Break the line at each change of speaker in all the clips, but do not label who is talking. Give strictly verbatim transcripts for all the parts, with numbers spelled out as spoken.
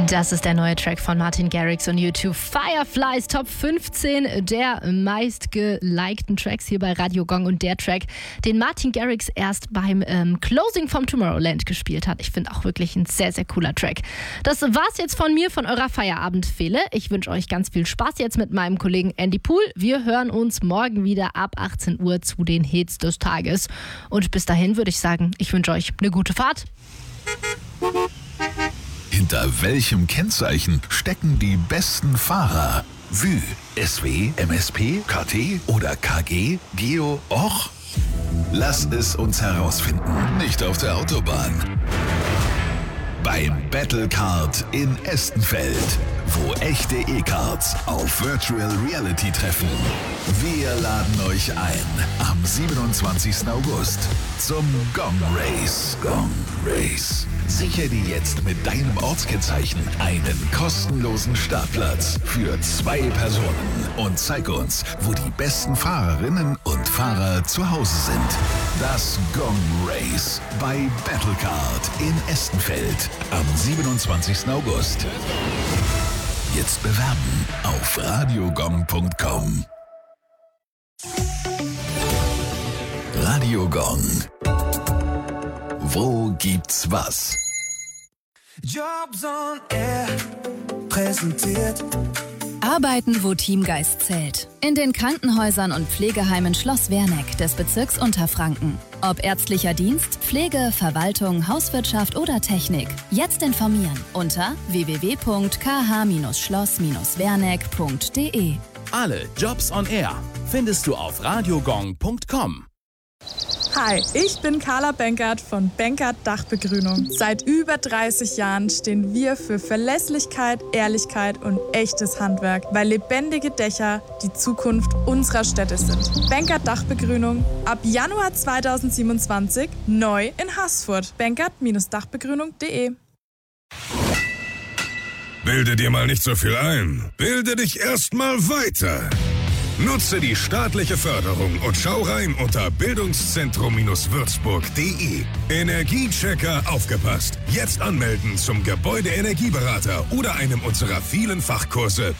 Das ist der neue Track von Martin Garrix und U zwei. Fireflies, Top fünfzehn der meistgelikten Tracks hier bei Radio Gong. Und der Track, den Martin Garrix erst beim ähm, Closing vom Tomorrowland gespielt hat. Ich finde auch wirklich ein sehr, sehr cooler Track. Das war's jetzt von mir, von eurer Feierabendfehle. Ich wünsche euch ganz viel Spaß jetzt mit meinem Kollegen Andy Pool. Wir hören uns morgen wieder ab achtzehn Uhr zu den Hits des Tages. Und bis dahin würde ich sagen, ich wünsche euch eine gute Fahrt.
Hinter welchem Kennzeichen stecken die besten Fahrer? Vü, S W, M S P, K T oder K G, Geo, Och? Lass es uns herausfinden. Nicht auf der Autobahn. Beim Battlecard in Estenfeld, wo echte E-Cards auf Virtual Reality treffen. Wir laden euch ein am siebenundzwanzigsten August zum Gong Race. Gong Race. Sichere dir jetzt mit deinem Ortskennzeichen einen kostenlosen Startplatz für zwei Personen und zeig uns, wo die besten Fahrerinnen und Fahrer zu Hause sind. Das Gong Race bei Battlecard in Estenfeld am siebenundzwanzigsten August. Jetzt bewerben auf radiogong punkt com. Radio Gong. Wo gibt's was?
Jobs on Air präsentiert
Arbeiten, wo Teamgeist zählt. In den Krankenhäusern und Pflegeheimen Schloss Werneck des Bezirks Unterfranken. Ob ärztlicher Dienst, Pflege, Verwaltung, Hauswirtschaft oder Technik. Jetzt informieren unter w w w punkt k h schloss werneck punkt d e.
Alle Jobs on Air findest du auf radiogong punkt com.
Hi, ich bin Carla Benkert von Benkert Dachbegrünung. Seit über dreißig Jahren stehen wir für Verlässlichkeit, Ehrlichkeit und echtes Handwerk, weil lebendige Dächer die Zukunft unserer Städte sind. Benkert Dachbegrünung ab Januar zweitausendsiebenundzwanzig neu in Haßfurt. benkert Dachbegrünung punkt d e.
Bilde dir mal nicht so viel ein. Bilde dich erst mal weiter. Nutze die staatliche Förderung und schau rein unter bildungszentrum würzburg punkt d e. Energiechecker aufgepasst. Jetzt anmelden zum Gebäudeenergieberater oder einem unserer vielen Fachkurse.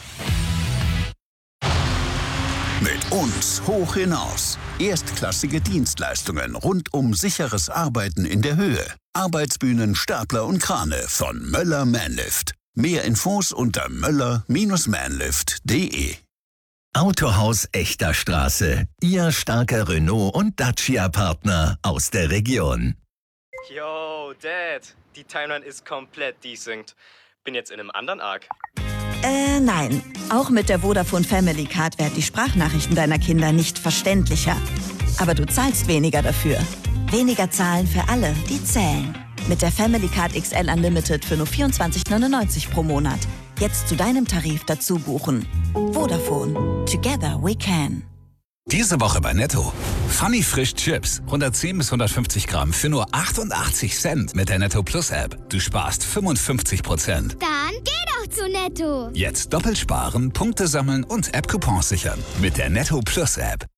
Mit uns hoch hinaus. Erstklassige Dienstleistungen rund um sicheres Arbeiten in der Höhe. Arbeitsbühnen, Stapler und Krane von Möller Manlift. Mehr Infos unter möller manlift punkt d e.
Autohaus Echter Straße. Ihr starker Renault- und Dacia-Partner aus der Region.
Yo, Dad. Die Timeline ist komplett desynced. Bin jetzt in einem anderen Arc.
Äh, nein. Auch mit der Vodafone Family Card werden die Sprachnachrichten deiner Kinder nicht verständlicher. Aber du zahlst weniger dafür. Weniger zahlen für alle, die zählen. Mit der Family Card X L Unlimited für nur vierundzwanzig neunundneunzig pro Monat. Jetzt zu deinem Tarif dazu buchen. Vodafone. Together we can.
Diese Woche bei Netto. Funny Frisch Chips. hundertzehn bis hundertfünfzig Gramm für nur achtundachtzig Cent mit der Netto Plus App. Du sparst fünfundfünfzig Prozent.
Dann geh doch zu Netto.
Jetzt doppelt sparen, Punkte sammeln und App-Coupons sichern. Mit der Netto Plus App.